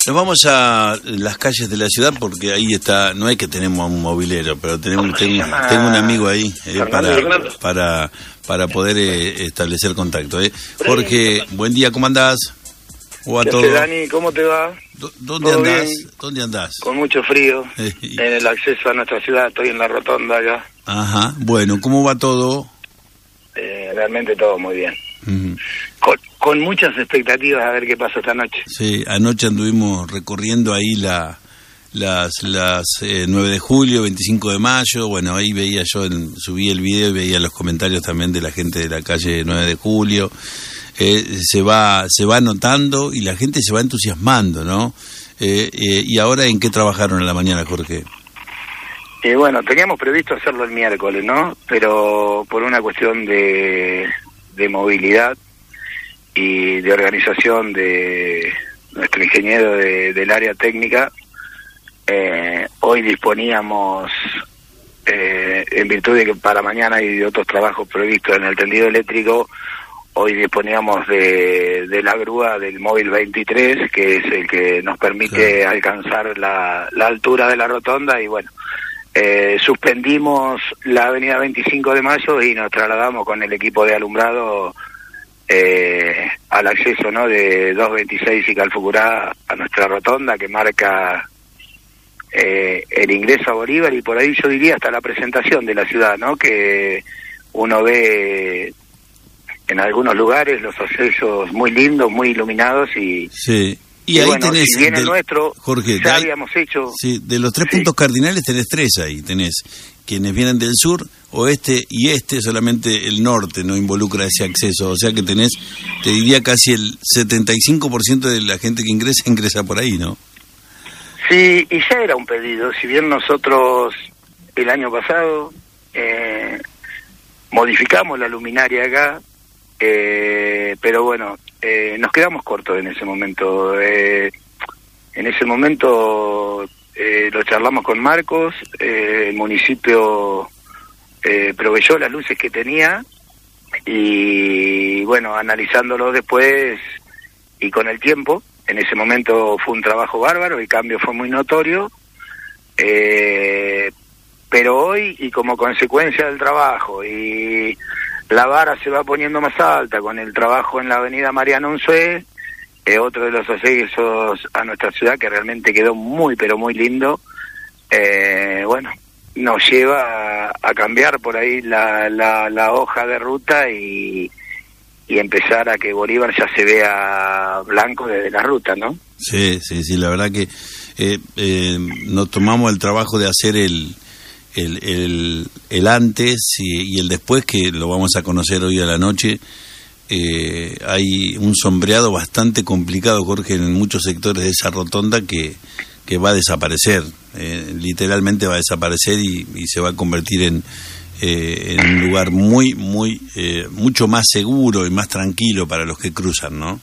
Nos vamos a las calles de la ciudad porque ahí está, no es que tenemos un mobilero, pero tengo un amigo ahí para poder establecer contacto. Jorge, buen día, ¿cómo andás? ¿Cómo va todo? Dani, ¿cómo te va? ¿Dónde andás? Bien. ¿Dónde andás? Con mucho frío, en el acceso a nuestra ciudad, estoy en la rotonda acá. Ajá, bueno, ¿cómo va todo? Realmente todo muy bien. Uh-huh. Con muchas expectativas a ver qué pasa esta noche. Sí, anoche anduvimos recorriendo ahí las 9 de julio, 25 de mayo, bueno, ahí veía yo, subí el video y veía los comentarios también de la gente de la calle 9 de julio, se va notando y la gente se va entusiasmando, ¿no? ¿Y ahora en qué trabajaron en la mañana, Jorge? Bueno, teníamos previsto hacerlo el miércoles, ¿no? Pero por una cuestión de movilidad y de organización de nuestro ingeniero del área técnica, hoy disponíamos, en virtud de que para mañana hay otros trabajos previstos en el tendido eléctrico, hoy disponíamos de la grúa del móvil 23, que es el que nos permite alcanzar la altura de la rotonda, y bueno, suspendimos la avenida 25 de Mayo y nos trasladamos con el equipo de alumbrado al acceso, ¿no?, de 226 y Calfucurá a nuestra rotonda que marca el ingreso a Bolívar, y por ahí yo diría hasta la presentación de la ciudad, ¿no?, que uno ve en algunos lugares los accesos muy lindos, muy iluminados y... Sí. Y ahí bueno, tenés, si bien el nuestro, Jorge, ya habíamos hecho... Sí, de los 3 puntos cardinales tenés 3 ahí, tenés quienes vienen del sur, oeste y este, solamente el norte no involucra ese acceso, o sea que tenés, te diría casi el 75% de la gente que ingresa por ahí, ¿no? Sí, y ya era un pedido, si bien nosotros el año pasado modificamos la luminaria acá, pero bueno, nos quedamos cortos en ese momento. Lo charlamos con Marcos, el municipio proveyó las luces que tenía, y bueno, analizándolo después y con el tiempo, en ese momento fue un trabajo bárbaro, el cambio fue muy notorio, pero hoy, y como consecuencia del trabajo, y la vara se va poniendo más alta con el trabajo en la avenida Mariano Unzué, otro de los accesos a nuestra ciudad que realmente quedó muy, pero muy lindo. Bueno, nos lleva a cambiar por ahí la hoja de ruta y empezar a que Bolívar ya se vea blanco desde la ruta, ¿no? Sí, la verdad que nos tomamos el trabajo de hacer el antes y el después, que lo vamos a conocer hoy a la noche. Hay un sombreado bastante complicado, Jorge, en muchos sectores de esa rotonda que va a desaparecer, literalmente va a desaparecer y se va a convertir en un lugar mucho más seguro y más tranquilo para los que cruzan, ¿no?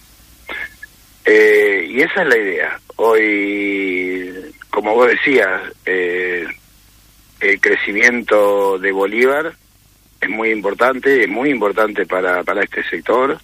Y esa es la idea. Hoy, como vos decías, el crecimiento de Bolívar es muy importante para este sector.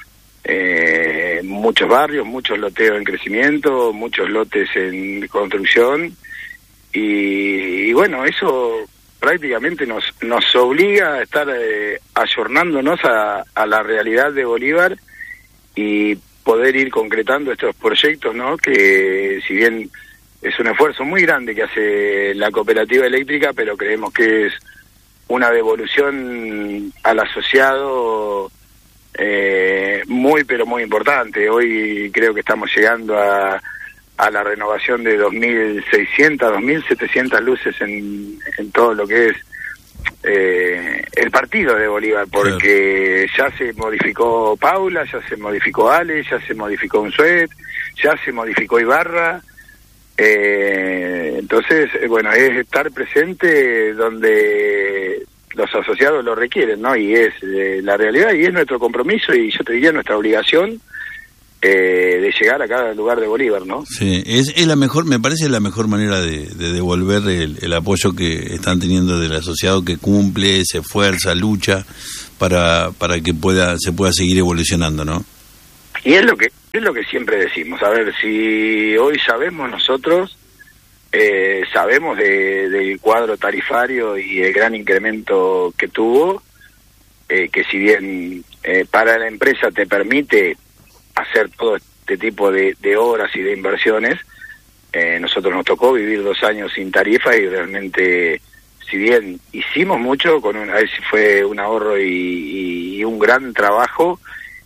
Muchos barrios, muchos loteos en crecimiento, muchos lotes en construcción, y bueno, eso prácticamente nos obliga a estar ayornándonos a la realidad de Bolívar y poder ir concretando estos proyectos, ¿no?, que si bien es un esfuerzo muy grande que hace la cooperativa eléctrica, pero creemos que es una devolución al asociado muy, pero muy importante. Hoy creo que estamos llegando a la renovación de 2.600, 2.700 luces en todo lo que es el partido de Bolívar, porque ya se modificó Paula, ya se modificó Ale, ya se modificó Unzué, ya se modificó Ibarra. Entonces, bueno, es estar presente donde los asociados lo requieren, ¿no? Y es la realidad, y es nuestro compromiso, y yo te diría nuestra obligación de llegar a cada lugar de Bolívar, ¿no? Sí, es la mejor, me parece la mejor manera de devolver el apoyo que están teniendo del asociado, que cumple, se esfuerza, lucha para que se pueda seguir evolucionando, ¿no? Y es lo que siempre decimos. A ver, si hoy sabemos nosotros, sabemos del cuadro tarifario y el gran incremento que tuvo, que si bien para la empresa te permite hacer todo este tipo de obras y de inversiones, nosotros nos tocó vivir 2 años sin tarifa y realmente, si bien hicimos mucho, a ver si fue un ahorro y un gran trabajo,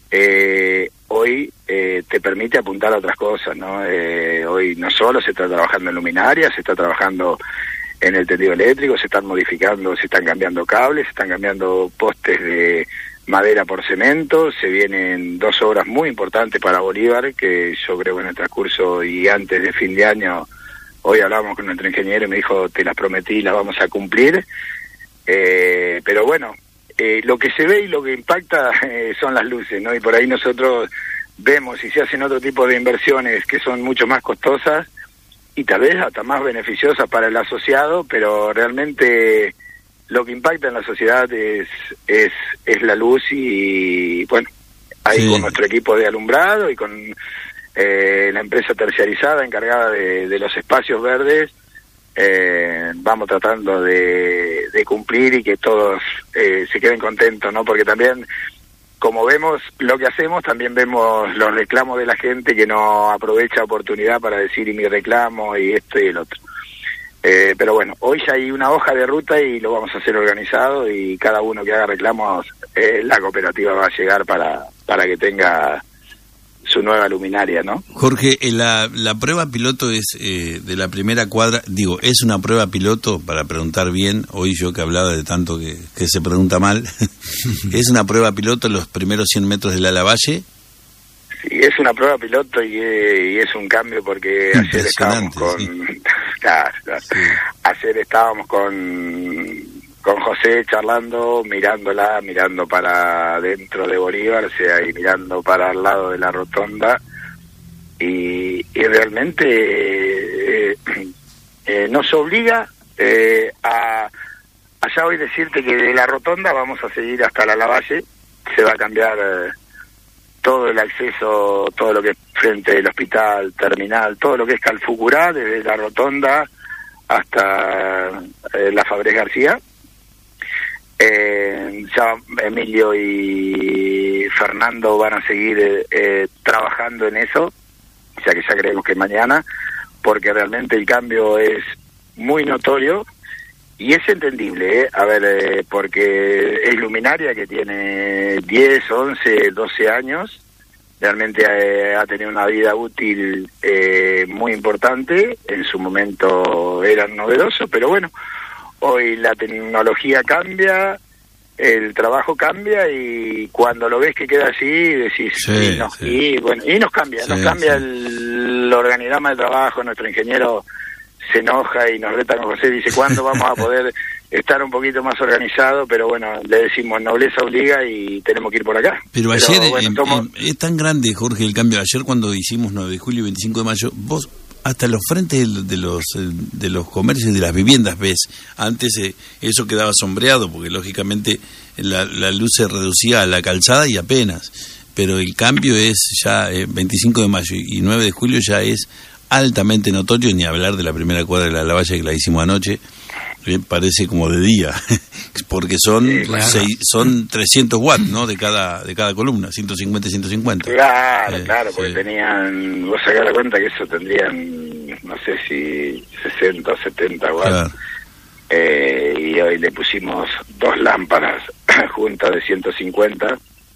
hoy te permite apuntar a otras cosas, ¿no? Hoy no solo se está trabajando en luminarias, se está trabajando en el tendido eléctrico, se están modificando, se están cambiando cables, se están cambiando postes de madera por cemento, se vienen 2 obras muy importantes para Bolívar, que yo creo que en el transcurso y antes de fin de año, hoy hablamos con nuestro ingeniero y me dijo, te las prometí, las vamos a cumplir, pero bueno, lo que se ve y lo que impacta son las luces, ¿no? Y por ahí nosotros vemos si se hacen otro tipo de inversiones que son mucho más costosas y tal vez hasta más beneficiosas para el asociado, pero realmente lo que impacta en la sociedad es la luz y bueno, ahí sí, con nuestro equipo de alumbrado y con la empresa terciarizada encargada de los espacios verdes, vamos tratando de cumplir y que todos se queden contentos, ¿no? Porque también, como vemos lo que hacemos, también vemos los reclamos de la gente que no aprovecha oportunidad para decir y mi reclamo y esto y el otro. Pero bueno, hoy ya hay una hoja de ruta y lo vamos a hacer organizado y cada uno que haga reclamos, la cooperativa va a llegar para que tenga su nueva luminaria, ¿no? Jorge, la prueba piloto es de la primera cuadra, digo, es una prueba piloto, para preguntar bien, hoy yo que hablaba de tanto que se pregunta mal, ¿es una prueba piloto los primeros 100 metros de la Lavalle? Sí, es una prueba piloto y es un cambio porque ayer estábamos con... Sí. Claro. Sí. Ayer estábamos con José charlando, mirando para dentro de Bolívar, o sea, y mirando para el lado de la rotonda, y realmente nos obliga a allá hoy decirte que de la rotonda vamos a seguir hasta la Lavalle, se va a cambiar todo el acceso, todo lo que es frente del hospital, terminal, todo lo que es Calfucurá, desde la rotonda hasta la Fabrés García. Ya Emilio y Fernando van a seguir trabajando en eso, ya que ya creemos que mañana, porque realmente el cambio es muy notorio y es entendible, a ver, porque es luminaria que tiene 10, 11, 12 años, realmente ha tenido una vida útil muy importante, en su momento eran novedosos, pero bueno, hoy la tecnología cambia, el trabajo cambia y cuando lo ves que queda así decís sí, no, sí. Y bueno, y nos cambia el organigrama de trabajo. Nuestro ingeniero se enoja y nos reta con José, dice ¿cuándo vamos a poder estar un poquito más organizado? Pero bueno, le decimos nobleza obliga y tenemos que ir por acá. Pero ayer bueno, es tan grande, Jorge, el cambio. Ayer cuando hicimos 9 de julio y 25 de mayo, vos hasta los frentes de los comercios y de las viviendas ves. Antes eso quedaba sombreado porque lógicamente la luz se reducía a la calzada y apenas, pero el cambio es ya 25 de mayo y 9 de julio ya es altamente notorio, ni hablar de la primera cuadra de la Lavalle que la hicimos anoche, parece como de día, porque son sí, claro, son 300 watts, ¿no? de cada columna, 150 y 150. Claro, porque tenían, vos sacás la cuenta que eso tendrían, no sé si 60 o 70 watts. Claro. Y hoy le pusimos 2 lámparas juntas de 150,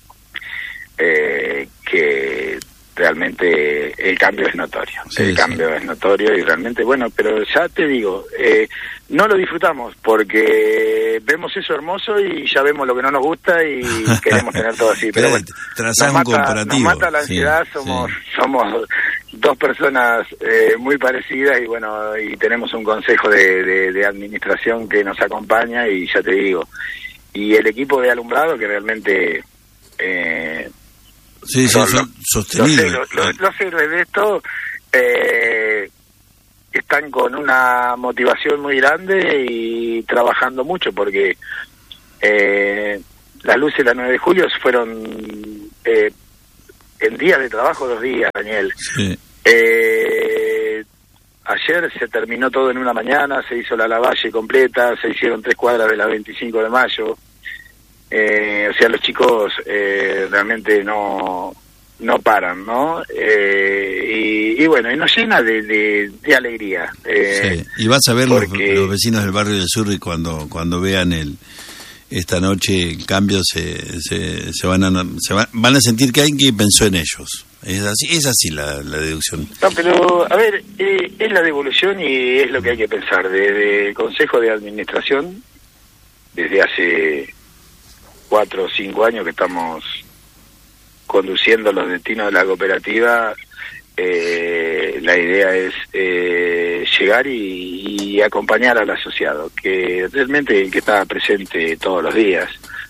que realmente el cambio es notorio, es notorio y realmente, bueno, pero ya te digo, no lo disfrutamos porque vemos eso hermoso y ya vemos lo que no nos gusta y queremos tener todo así, pero bueno, nos mata la ansiedad, somos 2 personas muy parecidas y bueno, y tenemos un consejo de administración que nos acompaña y ya te digo, y el equipo de alumbrado que realmente son sostenibles. Los héroes de esto están con una motivación muy grande y trabajando mucho porque las luces de la 9 de julio fueron en días de trabajo 2 días, Daniel. Sí. Ayer se terminó todo en una mañana, se hizo la Lavalle completa, se hicieron 3 cuadras de la 25 de mayo. O sea, los chicos realmente no paran, ¿no? Y bueno, y nos llena de alegría. Sí. Y vas a ver porque... los vecinos del barrio del sur, y cuando vean esta noche el cambio, van a sentir que alguien que pensó en ellos. Es así la deducción. No, pero a ver, es la devolución y es lo que hay que pensar. Desde el Consejo de Administración, desde hace 4 o 5 años que estamos conduciendo los destinos de la cooperativa, la idea es llegar y acompañar al asociado, que realmente el que está presente todos los días.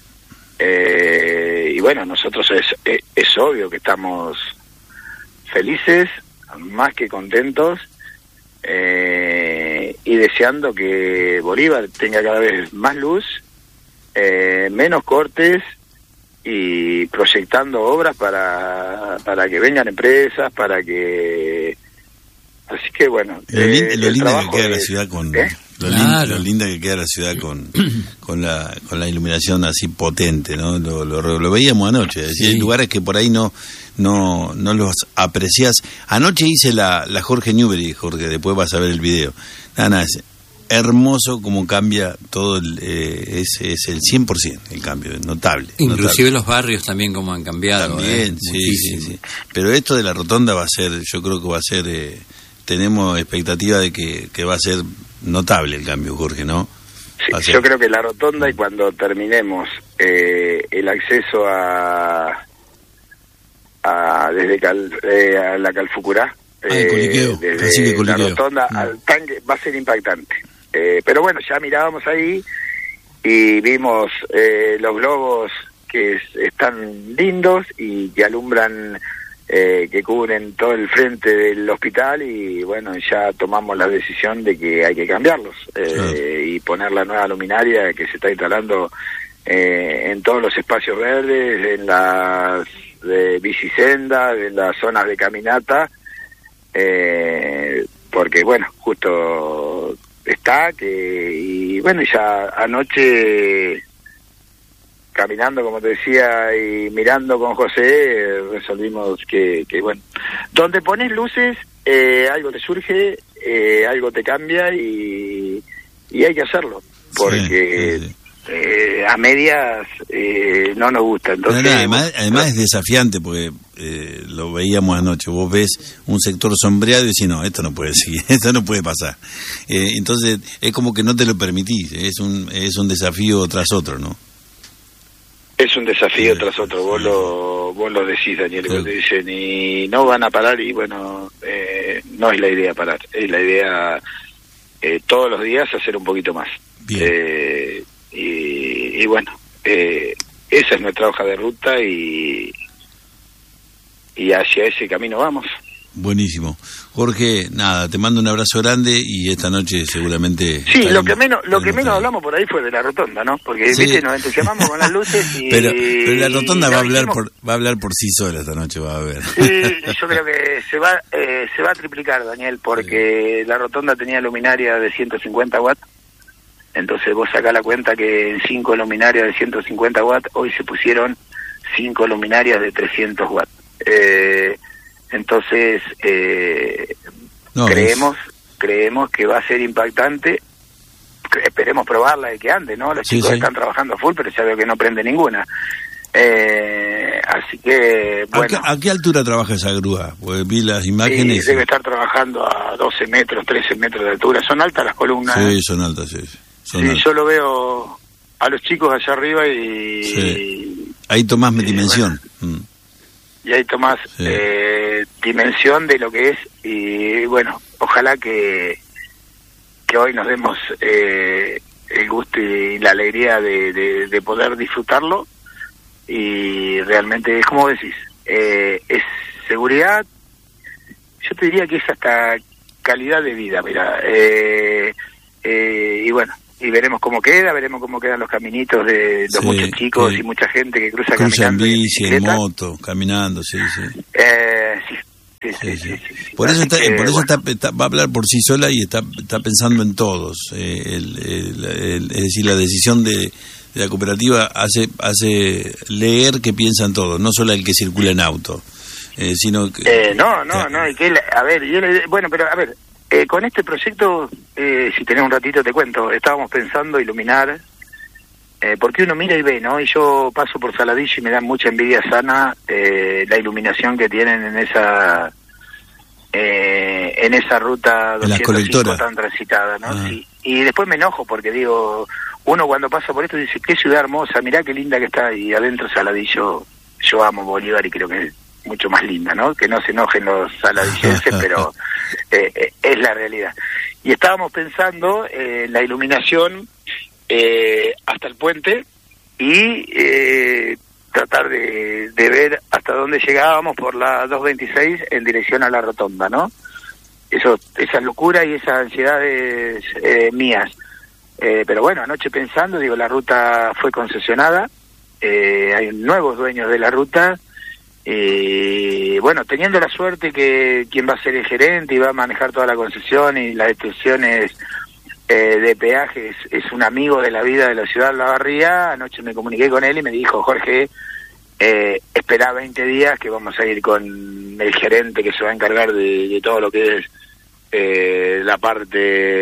Y bueno, nosotros es obvio que estamos felices, más que contentos, y deseando que Bolívar tenga cada vez más luz, menos cortes, y proyectando obras para que vengan empresas, para que... Así que bueno, lo linda que queda la ciudad con Claro. lo linda que queda la ciudad con la iluminación así potente, ¿no? Lo veíamos anoche, es decir, Sí. hay lugares que por ahí no los apreciás. Anoche hice la Jorge Newbery, Jorge, después vas a ver el video. Nada, es hermoso como cambia todo, es el 100% el cambio, notable. Inclusive los barrios también como han cambiado. También, sí. Pero esto de la rotonda va a ser, yo creo que va a ser, tenemos expectativa de que va a ser notable el cambio, Jorge, ¿no? Sí, yo creo que la rotonda, y cuando terminemos el acceso desde a la Calfucurá, Coliqueo, desde la Coliqueo. rotonda al tanque, va a ser impactante. Pero bueno, ya mirábamos ahí y vimos los globos que están lindos y que alumbran, que cubren todo el frente del hospital, y bueno, ya tomamos la decisión de que hay que cambiarlos, y poner la nueva luminaria que se está instalando en todos los espacios verdes, en las bicisendas, en las zonas de caminata, porque bueno, justo está y bueno, ya anoche, caminando, como te decía, y mirando con José, resolvimos que bueno, donde pones luces, algo te surge, algo te cambia, y hay que hacerlo, porque Sí. A medias no nos gusta. Entonces, además es desafiante, porque lo veíamos anoche, vos ves un sector sombreado y decís, no, esto no puede seguir, esto no puede pasar. Entonces es como que no te lo permitís, es un desafío tras otro, ¿no? es un desafío tras otro, vos lo decís, Daniel, que te dicen, y no van a parar, y bueno, no es la idea parar, es la idea todos los días hacer un poquito más. Bien. Y bueno, esa es nuestra hoja de ruta, y hacia ese camino vamos. Buenísimo. Jorge, nada, te mando un abrazo grande, y esta noche seguramente... Sí, lo que menos hablamos por ahí fue de la rotonda, ¿no? Porque sí, viste, nos entusiasmamos con las luces y... pero la rotonda va a hablar por sí sola esta noche, va a ver. Sí, yo creo que se va a triplicar, Daniel, porque la rotonda tenía luminaria de 150 watts. Entonces vos sacás la cuenta que en 5 luminarias de 150 watts, hoy se pusieron 5 luminarias de 300 watts. Entonces, creemos que va a ser impactante. Esperemos probarla de que ande, ¿no? Los chicos están trabajando full, pero ya veo que no prende ninguna. Así que, bueno. ¿A qué altura trabaja esa grúa? Pues vi las imágenes. Debe estar trabajando a 12 metros, 13 metros de altura. Son altas las columnas. Sí, son altas, sí. Yo lo veo a los chicos allá arriba y... Sí. Ahí tomás dimensión. Bueno, y ahí tomás dimensión de lo que es, y bueno, ojalá que hoy nos demos el gusto y la alegría de poder disfrutarlo, y realmente es como decís, es seguridad, yo te diría que es hasta calidad de vida, mira, y bueno, y veremos cómo quedan los caminitos de los muchos chicos y mucha gente que cruza caminando. En bici, en moto, caminando, sí. Sí. Por eso va a hablar por sí sola y está pensando en todos. Es decir, la decisión de la cooperativa hace leer que piensan todos, no solo el que circula en auto, sino que... No, y que con este proyecto, si tenés un ratito te cuento, estábamos pensando iluminar, porque uno mira y ve, ¿no? Y yo paso por Saladillo y me da mucha envidia sana la iluminación que tienen en esa ruta 205 tan transitada, ¿no? Y después me enojo porque digo, uno cuando pasa por esto dice, qué ciudad hermosa, mirá qué linda que está, y adentro Saladillo, yo amo Bolívar y creo que es mucho más linda, ¿no? Que no se enojen los saladillenses, pero es la realidad. Y estábamos pensando en la iluminación hasta el puente y tratar de ver hasta dónde llegábamos por la 226 en dirección a la rotonda, ¿no? Esa locura y esas ansiedades mías. Pero bueno, anoche pensando, digo, la ruta fue concesionada, hay nuevos dueños de la ruta, bueno, teniendo la suerte que quien va a ser el gerente y va a manejar toda la concesión y las extensiones de peajes es un amigo de la vida de la ciudad de La Barría. Anoche me comuniqué con él y me dijo, Jorge, espera 20 días que vamos a ir con el gerente que se va a encargar de todo lo que es la parte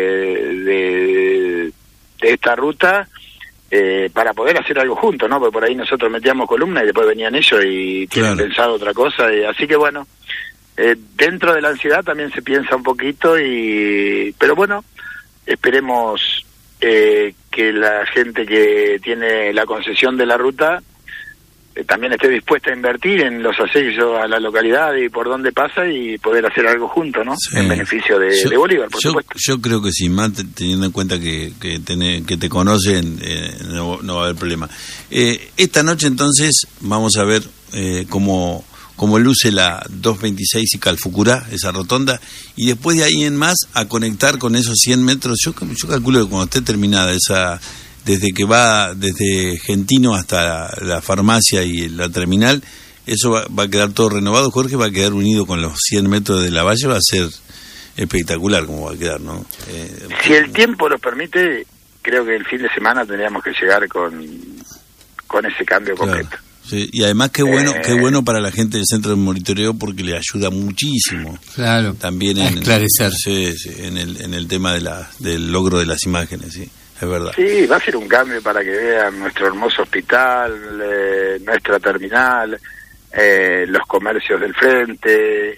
de esta ruta, para poder hacer algo juntos, ¿no? Porque por ahí nosotros metíamos columna y después venían ellos y tienen pensado otra cosa, así que bueno, dentro de la ansiedad también se piensa un poquito, pero bueno, esperemos que la gente que tiene la concesión de la ruta también esté dispuesta a invertir en los accesos a la localidad y por dónde pasa y poder hacer algo juntos, ¿no? Sí. En beneficio de Bolívar, por supuesto. Yo creo que sí, más teniendo en cuenta que te conocen, no va a haber problema. Esta noche entonces vamos a ver cómo luce la 226 y Calfucurá, esa rotonda, y después de ahí en más a conectar con esos 100 metros. Yo calculo que cuando esté terminada esa... Desde que va desde Gentino hasta la farmacia y la terminal, eso va a quedar todo renovado, Jorge, va a quedar unido con los 100 metros de la valle, va a ser espectacular como va a quedar, ¿no? Si el tiempo lo permite, creo que el fin de semana tendríamos que llegar con ese cambio completo. Sí, y además qué bueno para la gente del centro de monitoreo porque le ayuda muchísimo. Claro. También a esclarecer. En el tema del logro de las imágenes, sí. Es verdad. Sí, va a ser un cambio para que vean nuestro hermoso hospital, nuestra terminal, los comercios del frente,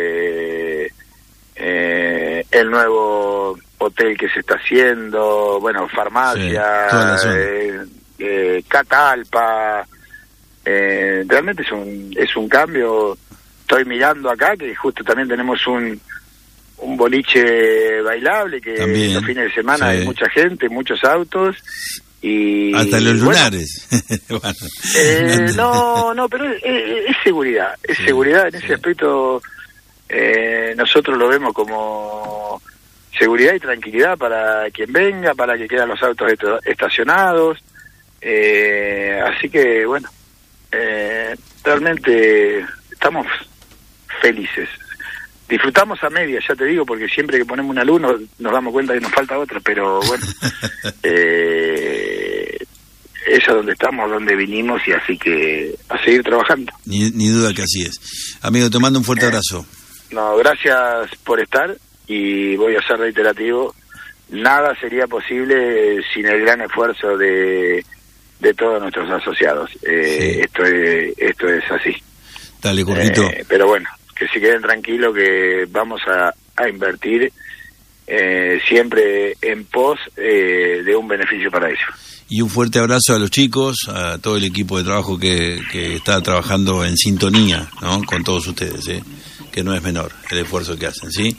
el nuevo hotel que se está haciendo, bueno, farmacia, Catalpa, realmente es un cambio. Estoy mirando acá que justo también tenemos un boliche bailable que también, los fines de semana hay mucha gente, muchos autos y hasta los lunares. No, pero es seguridad, seguridad en ese aspecto. Nosotros lo vemos como seguridad y tranquilidad para quien venga, para que quedan los autos estacionados, así que bueno, realmente estamos felices. Disfrutamos a media, ya te digo, porque siempre que ponemos un alumno nos damos cuenta que nos falta otro, pero bueno, eso es donde estamos, donde vinimos, y así que a seguir trabajando. Ni duda que así es. Amigo, te mando un fuerte abrazo. No, gracias por estar, y voy a ser reiterativo, nada sería posible sin el gran esfuerzo de todos nuestros asociados. Esto es así. Dale, Jorgito. Pero bueno, que se queden tranquilos que vamos a invertir siempre en pos de un beneficio para ellos. Y un fuerte abrazo a los chicos, a todo el equipo de trabajo que está trabajando en sintonía, ¿no? Con todos ustedes, que no es menor el esfuerzo que hacen, ¿sí?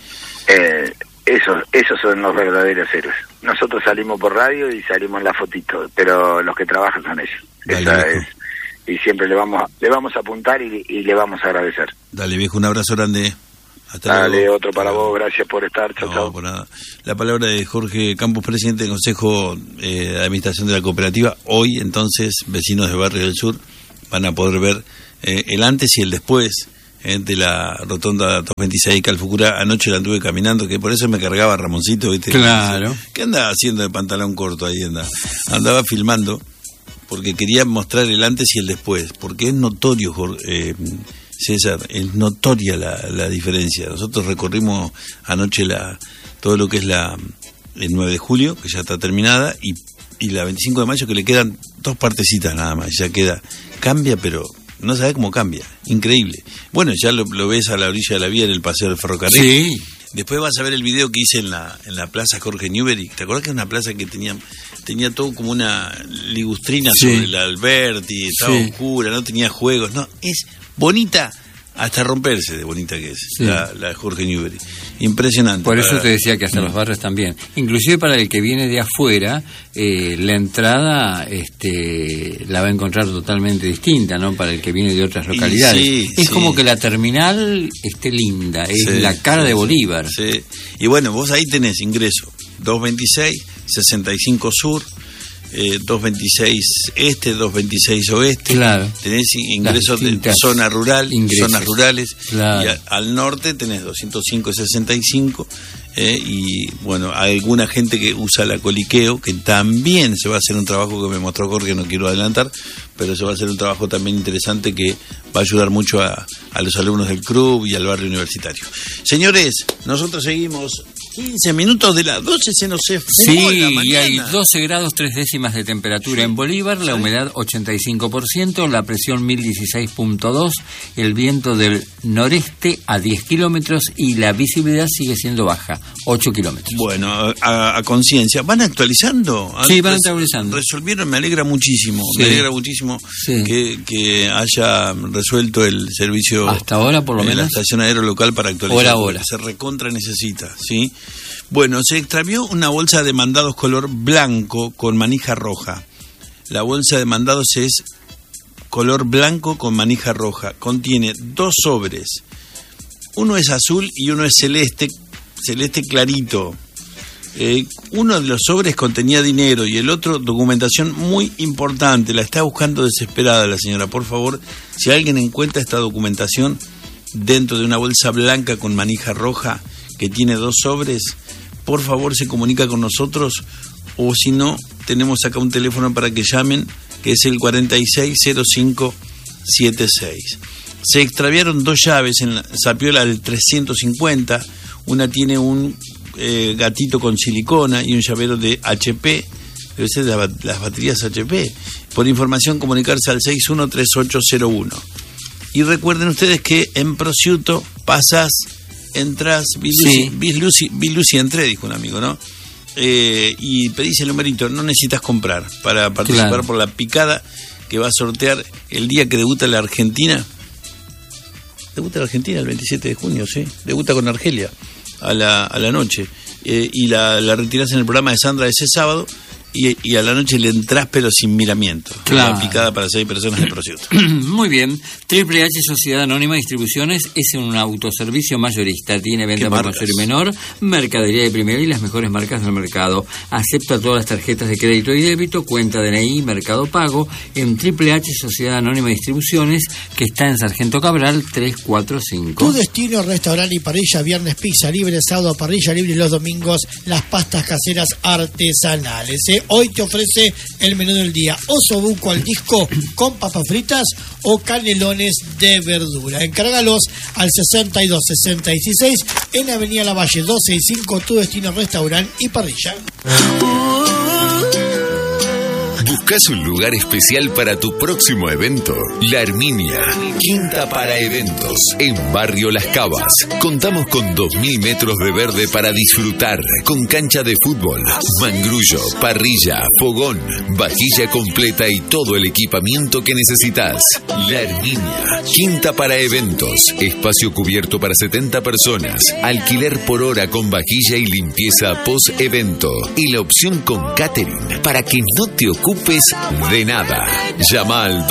Esos son los verdaderos héroes. Nosotros salimos por radio y salimos en la fotito, pero los que trabajan son ellos. Dale, esa es. Y siempre le vamos a apuntar y le vamos a agradecer. Dale, viejo, un abrazo grande. Hasta Dale, luego. otro para vos, gracias por estar, chao, No, chao. por nada. La palabra de Jorge Campos, presidente del Consejo de Administración de la Cooperativa. Hoy, entonces, vecinos de Barrio del Sur van a poder ver el antes y el después de la rotonda 226 Calfucurá. Anoche la anduve caminando, que por eso me cargaba Ramoncito, ¿viste? Claro. ¿Qué andaba haciendo de pantalón corto ahí? Andaba filmando, porque quería mostrar el antes y el después, porque es notorio, César, es notoria la diferencia. Nosotros recorrimos anoche todo lo que es el 9 de julio, que ya está terminada, y la 25 de mayo, que le quedan 2 partecitas nada más, ya cambia, pero no sabés cómo cambia, increíble. Bueno, ya lo ves a la orilla de la vía en el paseo del ferrocarril. Sí. Después vas a ver el video que hice en la plaza Jorge Newbery. ¿Te acuerdas que era una plaza que tenía todo como una ligustrina sobre el Alberti, estaba oscura, no tenía juegos? No, es bonita hasta romperse de bonita que es la Jorge Newbery. Impresionante. Por eso te decía que hasta los barrios también. Inclusive para el que viene de afuera, la entrada la va a encontrar totalmente distinta, ¿no? Para el que viene de otras localidades. Es como que la terminal esté linda, es la cara de Bolívar. Sí. Y bueno, vos ahí tenés ingreso 226, 65 Sur, 226 Este, 226 Oeste. Claro. Tenés ingresos de zona rural, zonas rurales. Claro. Y al norte tenés 205 y 65. Y bueno, alguna gente que usa la Coliqueo, que también se va a hacer un trabajo que me mostró Jorge, no quiero adelantar, pero se va a hacer un trabajo también interesante que va a ayudar mucho a los alumnos del club y al barrio universitario. Señores, nosotros seguimos 15 minutos de las 12, se nos fue la mañana. Y hay 12 grados 3 décimas de temperatura en Bolívar, la humedad 85%, la presión 1016.2, el viento del noreste a 10 kilómetros y la visibilidad sigue siendo baja, 8 kilómetros. Bueno, a conciencia. ¿Van actualizando? Sí, van actualizando. Resolvieron, me alegra muchísimo que haya resuelto el servicio hasta ahora, por lo menos, la estación aerolocal para actualizar. Ahora. Se recontra necesita, ¿sí? Bueno, se extravió una bolsa de mandados color blanco con manija roja. La bolsa de mandados es color blanco con manija roja. Contiene 2 sobres. Uno es azul y uno es celeste clarito. Uno de los sobres contenía dinero y el otro documentación muy importante. La está buscando desesperada la señora. Por favor, si alguien encuentra esta documentación dentro de una bolsa blanca con manija roja que tiene 2 sobres, por favor se comunica con nosotros, o si no, tenemos acá un teléfono para que llamen, que es el 460576. Se extraviaron 2 llaves en la Zapiola del 350, una tiene un gatito con silicona y un llavero de HP, debe ser de las baterías HP. Por información, comunicarse al 613801. Y recuerden ustedes que en Prosciutto pasás, entras, Bilusi entré, dijo un amigo, ¿no? Y pedís el numerito, no necesitas comprar para participar por la picada que va a sortear el día que debuta la Argentina. Debuta la Argentina el 27 de junio, sí. Debuta con Argelia a la noche. Y la retirás en el programa de Sandra ese sábado. Y a la noche le entrás pero sin miramiento. Claro. Una picada para 6 personas de Prosciutto. Muy bien. Triple H Sociedad Anónima Distribuciones es un autoservicio mayorista. Tiene venta por mayor y menor, mercadería de primera y las mejores marcas del mercado. Acepta todas las tarjetas de crédito y débito, cuenta DNI, Mercado Pago en Triple H Sociedad Anónima Distribuciones, que está en Sargento Cabral 345. Tu destino, restaurante y parrilla, viernes pizza libre, sábado parrilla libre y los domingos las pastas caseras artesanales. Hoy te ofrece el menú del día: osobuco al disco con papas fritas o canelones de verdura. Encárgalos al 6266 en Avenida Lavalle 265, Tu destino, restaurante y parrilla. ¿Buscas un lugar especial para tu próximo evento? La Herminia, quinta para eventos, en Barrio Las Cavas. Contamos con 2000 metros de verde para disfrutar, con cancha de fútbol, mangrullo, parrilla, fogón, vajilla completa y todo el equipamiento que necesitas. La Herminia, quinta para eventos, espacio cubierto para 70 personas, alquiler por hora con vajilla y limpieza post-evento y la opción con catering para que no te ocupes es de nada. Llama al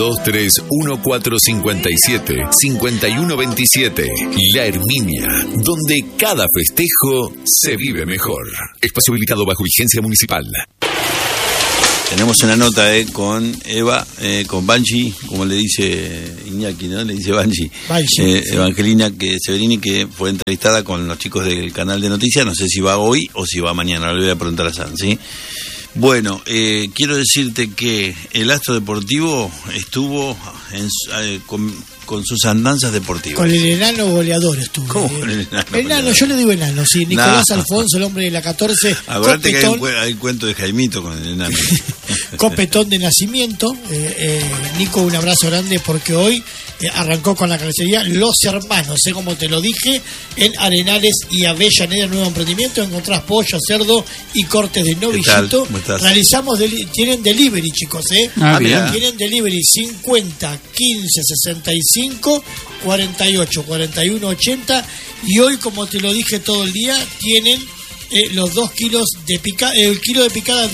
231457-5127. La Herminia, donde cada festejo se vive mejor. Espacio habilitado bajo vigencia municipal. Tenemos una nota con Eva, con Banchi, como le dice Iñaki, ¿no? Le dice Banchi. Evangelina Severini, que fue entrevistada con los chicos del canal de noticias. No sé si va hoy o si va mañana, le voy a preguntar a San, ¿sí? Bueno, quiero decirte que el Astro Deportivo estuvo con sus andanzas deportivas. Con el enano goleador estuvo. ¿Cómo con el enano? Enano, yo le digo enano, sí. Nicolás Alfonso, el hombre de la 14. Acuérdate que hay un cuento de Jaimito con el enano. Copetón de nacimiento. Nico, un abrazo grande porque hoy arrancó con la carnicería Los Hermanos, como te lo dije, en Arenales y Avellaneda, nuevo emprendimiento. Encontrás pollo, cerdo y cortes de novillito. Realizamos, tienen delivery, chicos, tienen delivery 50 15 65 48 41 80, y hoy, como te lo dije todo el día, tienen los 2 kilos de picada, el kilo de picada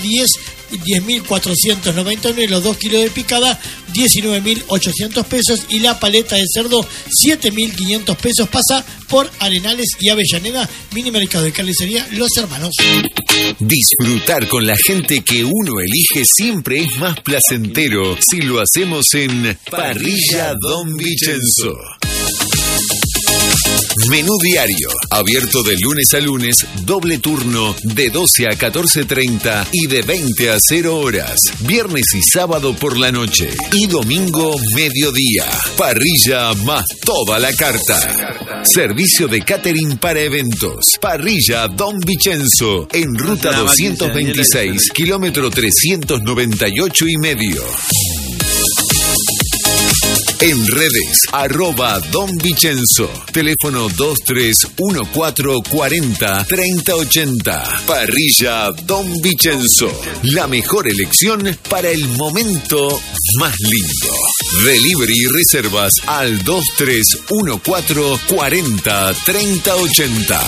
10.499, y los 2 kilos de picada 19.800 pesos, y la paleta de cerdo 7.500 pesos. Pasa por Arenales y Avellaneda, mini mercado de carnicería Los Hermanos. Disfrutar con la gente que uno elige siempre es más placentero si lo hacemos en Parrilla Don Vicenzo. Menú diario, abierto de lunes a lunes, doble turno de 12 a 14:30 y de 20 a 0 horas. Viernes y sábado por la noche y domingo mediodía. Parrilla más toda la carta. Servicio de catering para eventos. Parrilla Don Vicenzo, en ruta 226, kilómetro 398,5. En redes, @Don Vicenzo. Teléfono 2314403080. Parrilla Don Vicenzo. La mejor elección para el momento más lindo. Delivery y reservas al 2314403080.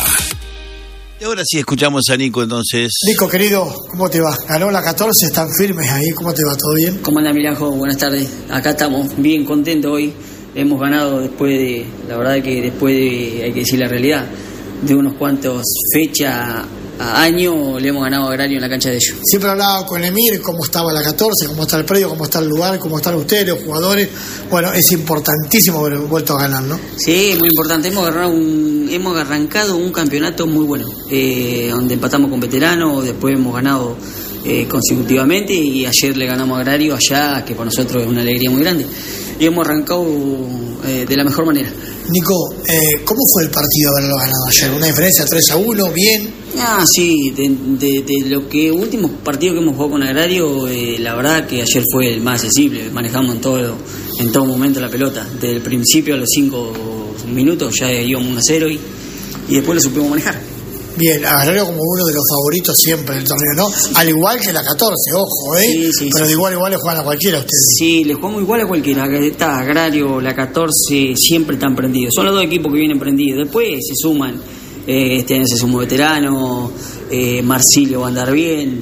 Y ahora sí escuchamos a Nico, entonces. Nico, querido, ¿cómo te va? Ganó la 14, están firmes ahí, ¿cómo te va? ¿Todo bien? ¿Cómo anda, Milajo? Buenas tardes. Acá estamos bien contentos hoy. Hemos ganado después de, la verdad que después de, hay que decir la realidad, de unos cuantos fechas a año, le hemos ganado a Agrario en la cancha de ellos. Siempre hablaba con Emir, cómo estaba la 14, cómo está el predio, cómo está el lugar, cómo están ustedes, los jugadores. Bueno, es importantísimo haber vuelto a ganar, ¿no? Sí, muy importante. Hemos arrancado un campeonato muy bueno, donde empatamos con Veteranos, después hemos ganado consecutivamente, y ayer le ganamos a Agrario allá, que para nosotros es una alegría muy grande. Y hemos arrancado de la mejor manera. Nico, ¿cómo fue el partido haberlo ganado ayer? ¿Una diferencia 3-1? ¿Bien? Sí, de lo que últimos partidos que hemos jugado con Agrario, la verdad que ayer fue el más accesible. Manejamos en todo momento la pelota. Desde el principio, a los 5 minutos, ya íbamos 1-0 y después lo supimos manejar. Bien, Agrario como uno de los favoritos siempre del torneo, ¿no? Al igual que la 14, ojo, Sí, pero de igual le juegan a cualquiera ustedes. Sí, le jugamos igual a cualquiera. Está Agrario, la 14, siempre están prendidos. Son los dos equipos que vienen prendidos. Después se suman, este año se sumó Veterano, Marsilio va a andar bien.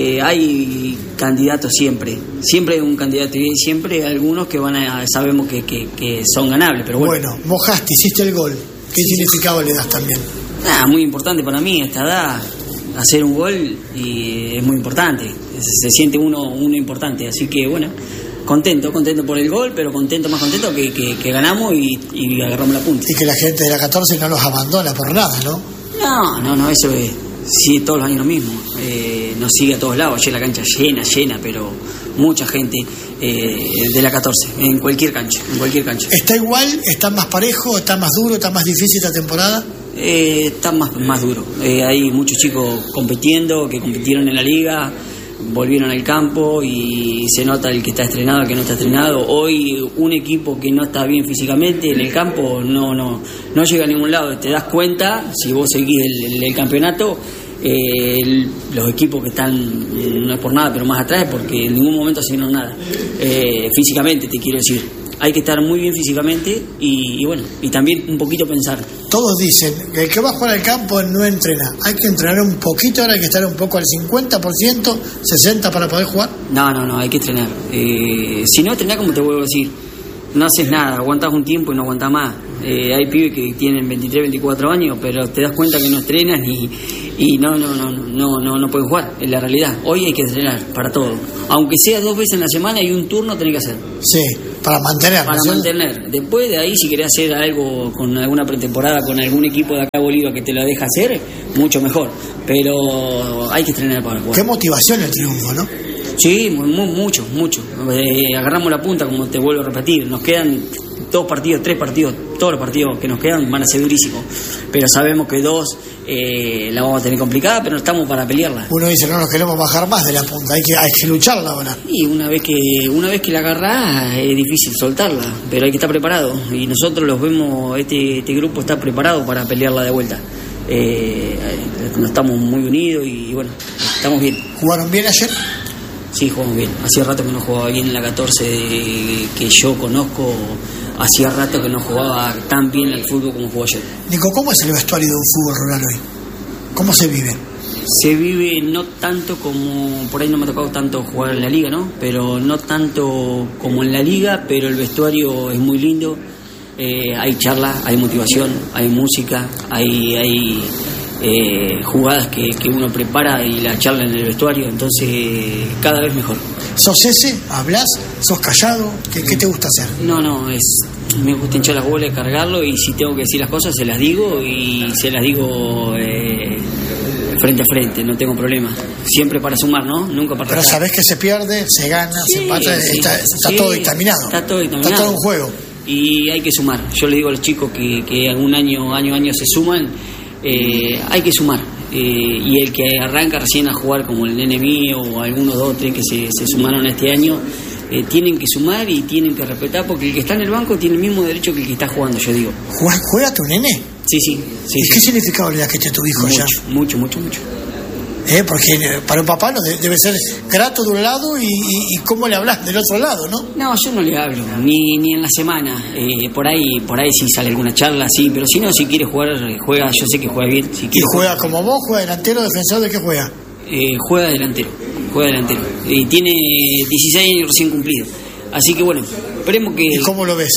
Hay candidatos siempre hay un candidato, y siempre hay algunos que sabemos que son ganables, pero bueno. Bueno, mojaste, hiciste el gol. ¿Qué significado le das también? Muy importante para mí a esta edad, hacer un gol, y es muy importante, se siente uno importante, así que bueno, contento por el gol, pero más contento que ganamos y agarramos la punta. Y que la gente de la 14 no los abandona por nada, ¿no? No, eso es, sí, todos los años lo mismo, nos sigue a todos lados. Ayer la cancha llena, pero mucha gente de la 14, en cualquier cancha. ¿Está igual? ¿Está más parejo? ¿Está más duro? ¿Está más difícil esta temporada? Está más duro. Hay muchos chicos compitiendo, que compitieron en la liga, volvieron al campo, y se nota el que está estrenado, el que no está estrenado. Hoy un equipo que no está bien físicamente en el campo no llega a ningún lado. Te das cuenta, si vos seguís el campeonato, los equipos que están, no es por nada, pero más atrás, porque en ningún momento hicieron nada. Físicamente, te quiero decir. hay que estar muy bien físicamente y bueno, y también un poquito pensar. Todos dicen que el que va a jugar al campo no entrena. Hay que entrenar un poquito, ahora hay que estar un poco al 50%, 60% para poder jugar. No, hay que entrenar. Si no entrenar, como te vuelvo a decir, no haces nada, aguantás un tiempo y no aguantás más. Hay pibes que tienen 23, 24 años, pero te das cuenta que no entrenan y no pueden jugar, es la realidad. Hoy hay que entrenar para todo. Aunque sea 2 veces en la semana y un turno tenés que hacer. Sí, para mantener. Para mantener. Después de ahí, si querés hacer algo con alguna pretemporada, con algún equipo de acá Bolívar que te lo deja hacer, mucho mejor. Pero hay que entrenar para jugar. Qué motivación el triunfo, ¿no? Sí, mucho. Agarramos la punta, como te vuelvo a repetir. Nos quedan 2 partidos, 3 partidos. Todos los partidos que nos quedan van a ser durísimos. Pero sabemos que 2 la vamos a tener complicada, pero estamos para pelearla. Uno dice, no nos queremos bajar más de la punta, hay que lucharla ahora. Y una vez que la agarrás es difícil soltarla, pero hay que estar preparado. Y nosotros los vemos, este grupo está preparado para pelearla de vuelta. Estamos muy unidos y bueno, estamos bien. ¿Jugaron bien ayer? Sí, jugamos bien. Hacía rato que no jugaba bien en la 14 que yo conozco. Hacía rato que no jugaba tan bien al fútbol como jugó ayer. Nico, ¿cómo es el vestuario de un fútbol rural hoy? ¿Cómo se vive? Se vive no tanto como... Por ahí no me ha tocado tanto jugar en la liga, ¿no? Pero no tanto como en la liga, pero el vestuario es muy lindo. Hay charlas, hay motivación, hay música, hay jugadas que uno prepara y la charla en el vestuario, entonces cada vez mejor. ¿Sos ese? ¿Hablas? ¿Sos callado? ¿Qué te gusta hacer? No, me gusta hinchar las bolas, cargarlo, y si tengo que decir las cosas se las digo, y se las digo frente a frente, no tengo problema. Siempre para sumar, ¿no? Nunca para Pero restar. sabés que se pierde, se gana, se empata, sí, está todo dictaminado. Está todo dictaminado. Está todo un juego. Y hay que sumar. Yo le digo a los chicos que un año se suman, hay que sumar. Y el que arranca recién a jugar, como el nene mío o algunos 2 o 3 que se sumaron este año, tienen que sumar y tienen que respetar, porque el que está en el banco tiene el mismo derecho que el que está jugando, yo digo. ¿Juega tu nene? Sí. ¿Y qué significado le das que esté tu hijo ya? Mucho. Porque para un papá no debe ser grato de un lado y cómo le hablas del otro lado, ¿no? No, yo no le hablo, ni en la semana. Por ahí sí sale alguna charla, sí, pero si no, si quiere jugar, juega. Yo sé que juega bien. Si quiere ¿Y juega como vos? ¿Juega delantero, defensor? ¿De qué juega? Juega delantero. Y tiene 16 años recién cumplidos. Así que bueno, esperemos que... ¿Y cómo lo ves?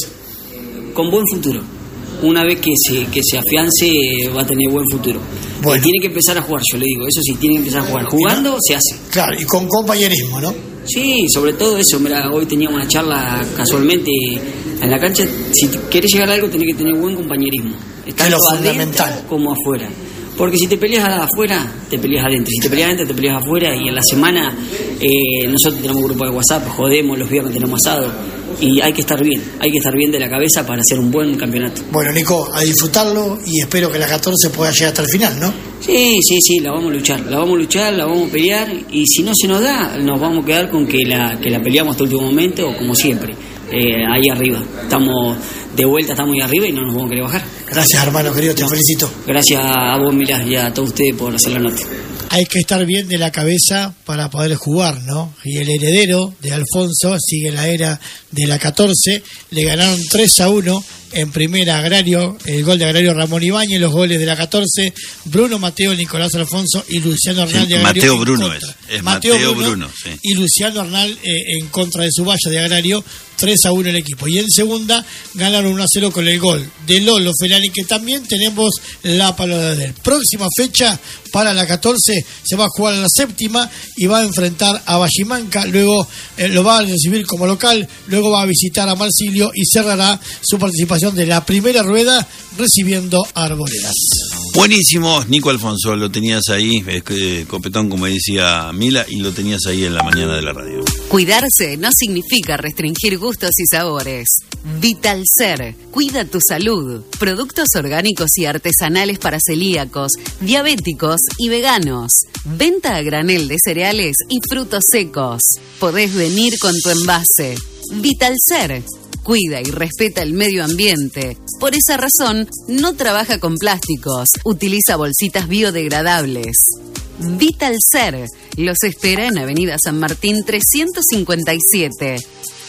Con buen futuro. Una vez que se afiance, va a tener buen futuro. Bueno. Tiene que empezar a jugar, yo le digo. Eso sí, tiene que empezar a jugar. Jugando se hace. Claro, y con compañerismo, ¿no? Sí, sobre todo eso. Mira, hoy teníamos una charla casualmente en la cancha. Si querés llegar a algo, tenés que tener buen compañerismo. Es lo fundamental. Como afuera. Porque si te peleas afuera, te peleas adentro. Si te peleas adentro, te peleas afuera. Y en la semana, nosotros tenemos un grupo de WhatsApp, jodemos, los viernes tenemos asado. Y hay que estar bien de la cabeza para hacer un buen campeonato. Bueno, Nico, a disfrutarlo, y espero que la 14 pueda llegar hasta el final, ¿no? Sí, la vamos a luchar, la vamos a pelear, y si no se nos da, nos vamos a quedar con que la peleamos hasta el último momento, como siempre, ahí arriba. Estamos de vuelta, estamos ahí arriba y no nos vamos a querer bajar. Gracias, hermano querido, te felicito. Gracias a vos, Milás, y a todos ustedes por hacer la nota. Hay que estar bien de la cabeza para poder jugar, ¿no? Y el heredero de Alfonso sigue la era de la 14. Le ganaron 3-1 en primera Agrario, el gol de Agrario Ramón Ibáñez, los goles de la 14, Bruno Mateo, Nicolás Alfonso y Luciano Arnal de Agrario. Mateo Bruno es Mateo Bruno, sí. Y Luciano Arnal en contra de su valla de Agrario, 3-1 el equipo. Y en segunda ganaron 1-0 con el gol de Lolo Felani, que también tenemos la palabra de él. Próxima fecha para la 14, se va a jugar a la 7ª y va a enfrentar a Bachimanca, luego lo va a recibir como local, luego va a visitar a Marsilio y cerrará su participación de la primera rueda recibiendo a Arboledas. Buenísimo, Nico Alfonso, lo tenías ahí, copetón como decía Mila, y lo tenías ahí en la mañana de la radio. Cuidarse no significa restringir gustos y sabores. Vitalcer, cuida tu salud. Productos orgánicos y artesanales para celíacos, diabéticos y veganos. Venta a granel de cereales y frutos secos. Podés venir con tu envase. Vitalcer, cuida y respeta el medio ambiente. Por esa razón, no trabaja con plásticos. Utiliza bolsitas biodegradables. Vitalcer los espera en Avenida San Martín 357.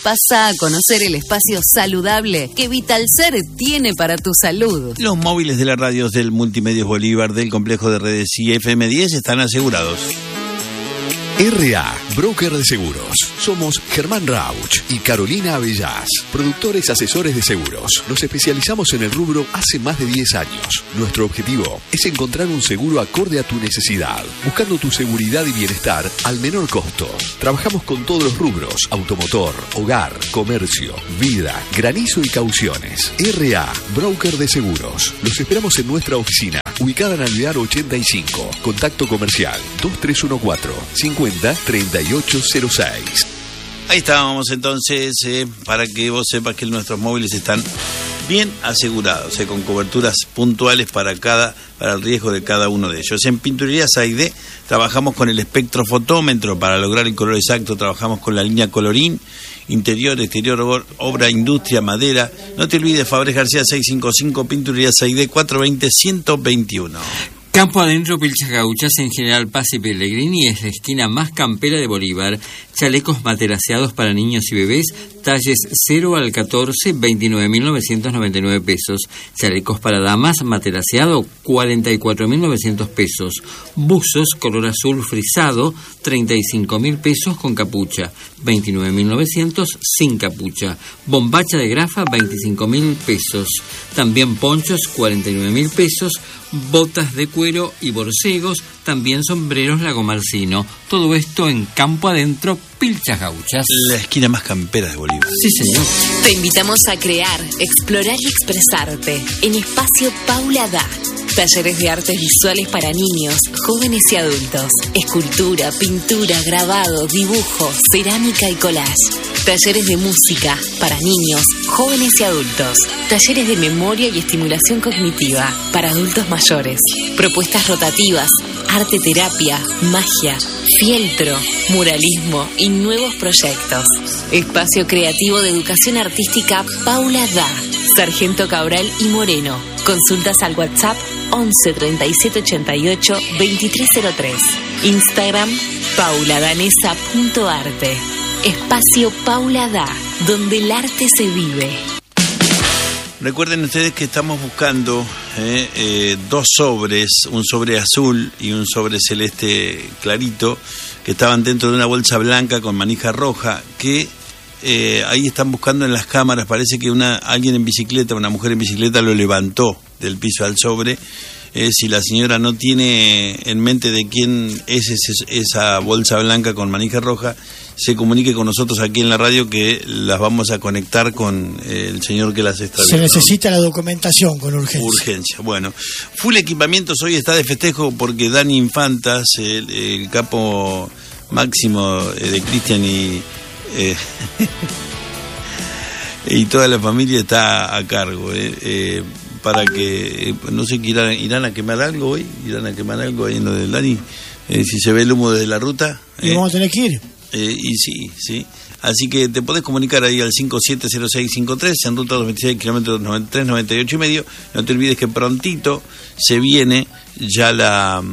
Pasa a conocer el espacio saludable que Vitalser tiene para tu salud. Los móviles de las radios del Multimedios Bolívar del complejo de redes y FM10 están asegurados. RA, broker de seguros. Somos Germán Rauch y Carolina Avellás, productores asesores de seguros. Nos especializamos en el rubro hace más de 10 años. Nuestro objetivo es encontrar un seguro acorde a tu necesidad, buscando tu seguridad y bienestar al menor costo. Trabajamos con todos los rubros: automotor, hogar, comercio, vida, granizo y cauciones. RA, broker de seguros. Los esperamos en nuestra oficina, ubicada en Alvear 85. Contacto comercial 2314-50-3806. Ahí estábamos entonces, para que vos sepas que nuestros móviles están bien asegurados, con coberturas puntuales para el riesgo de cada uno de ellos. En Pinturería Saidé trabajamos con el espectrofotómetro para lograr el color exacto. Trabajamos con la línea Colorín, interior, exterior, obra, industria, madera. No te olvides, Fabrés García 655, Pinturería Saidé 420-121. Campo Adentro, Pilchas Gauchas, en General Paz y Pellegrini, es la esquina más campera de Bolívar. Chalecos materaceados para niños y bebés, talles 0 al 14, 29.999 pesos. Chalecos para damas, materaceado, 44.900 pesos. Buzos color azul frisado, 35.000 pesos con capucha, 29.900 sin capucha. Bombacha de grafa, 25.000 pesos. También ponchos, 49.000 pesos. Botas de cuero y borcegos, también sombreros Lagomarcino. Todo esto en Campo Adentro, Pilchas Gauchas. La esquina más campera de Bolívar. Sí, señor. Te invitamos a crear, explorar y expresarte en Espacio Paula Da. Talleres de artes visuales para niños, jóvenes y adultos. Escultura, pintura, grabado, dibujo, cerámica y collage. Talleres de música para niños, jóvenes y adultos. Talleres de memoria y estimulación cognitiva para adultos mayores. Propuestas rotativas, arte terapia, magia, fieltro, muralismo y nuevos proyectos. Espacio creativo de educación artística Paula Da. Sargento Cabral y Moreno. Consultas al WhatsApp 11 37 88 2303. Instagram pauladanesa.arte. Espacio Paula Da, donde el arte se vive. Recuerden ustedes que estamos buscando dos sobres, un sobre azul y un sobre celeste clarito, que estaban dentro de una bolsa blanca con manija roja, que ahí están buscando en las cámaras. Parece que alguien en bicicleta, una mujer en bicicleta, lo levantó del piso al sobre. Si la señora no tiene en mente de quién es esa bolsa blanca con manija roja, se comunique con nosotros aquí en la radio, que las vamos a conectar con el señor que las está viendo. Se necesita la documentación con urgencia. Bueno, Full Equipamientos hoy está de festejo porque Dani Infantas, el capo máximo de Cristian y toda la familia está a cargo, para que, no sé, que irán a quemar algo hoy, ahí en lo del Dani, si se ve el humo desde la ruta. Y vamos a tener que ir. Y sí. Así que te podés comunicar ahí al 570653 en ruta 226 kilómetros 93, 98,5. No te olvides que prontito se viene ya la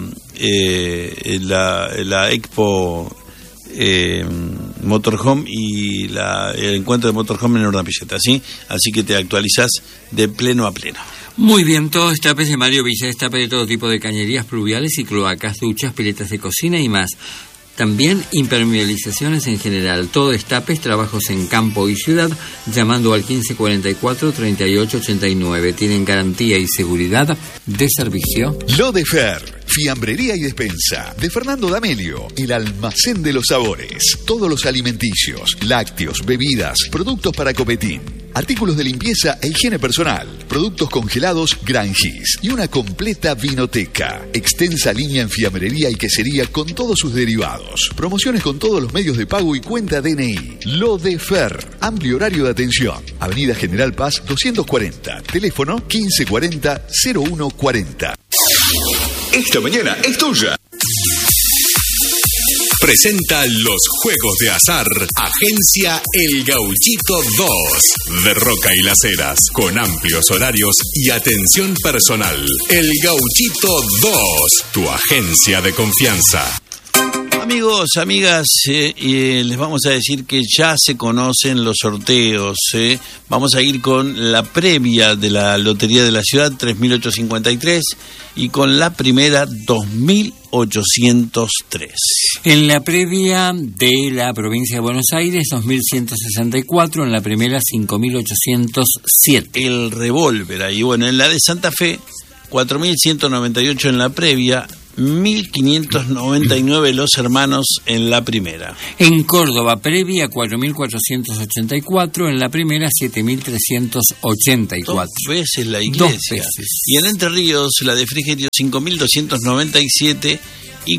Expo Motorhome y el encuentro de Motorhome en Urdapilleta, ¿sí? Así que te actualizás de pleno a pleno. Muy bien, todo destapes de Mario Villa, destape de todo tipo de cañerías pluviales y cloacas, duchas, piletas de cocina y más. También impermeabilizaciones en general, todo destapes, trabajos en campo y ciudad, llamando al 1544-3889. Tienen garantía y seguridad de servicio. Lodefer, fiambrería y despensa de Fernando D'Amelio, el almacén de los sabores. Todos los alimenticios, lácteos, bebidas, productos para copetín, artículos de limpieza e higiene personal, productos congelados Grangis y una completa vinoteca. Extensa línea en fiambrería y quesería con todos sus derivados. Promociones con todos los medios de pago y cuenta DNI. Lodefer. Amplio horario de atención. Avenida General Paz 240. Teléfono 1540-0140. Esta mañana es tuya. Presenta los juegos de azar Agencia El Gauchito 2 de Roca y Las Heras, con amplios horarios y atención personal. El Gauchito 2, tu agencia de confianza. Amigos, amigas, les vamos a decir que ya se conocen los sorteos. Vamos a ir con la previa de la Lotería de la Ciudad, 3.853, y con la primera, 2.803. En la previa de la provincia de Buenos Aires, 2.164, en la primera, 5.807. El revólver ahí. Bueno, en la de Santa Fe, 4.198 en la previa, 1.599 los hermanos en la primera. En Córdoba, previa 4.484, en la primera 7.384. Dos veces la iglesia. 2 veces. Y en Entre Ríos, la de Frigerio, 5.297 y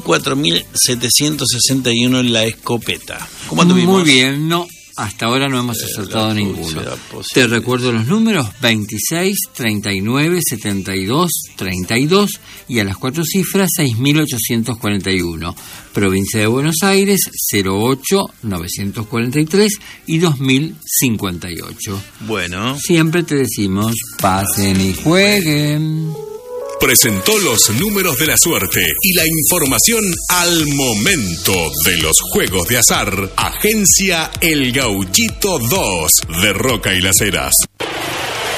4.761 en la escopeta. ¿Cómo anduvimos? Muy bien, no. Hasta ahora no hemos acertado ninguno. Te recuerdo los números: 26, 39, 72, 32 y a las 4 cifras 6.841. Provincia de Buenos Aires, 08, 943 y 2058. Bueno. Siempre te decimos, pasen y jueguen. Presentó los números de la suerte y la información al momento de los juegos de azar. Agencia El Gauchito 2 de Roca y Las Heras.